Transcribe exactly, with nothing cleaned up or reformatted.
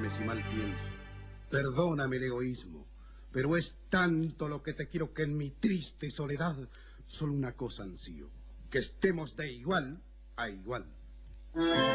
perdóname si mal pienso, perdóname el egoísmo, pero es tanto lo que te quiero que en mi triste soledad solo una cosa ansío, que estemos de igual a igual.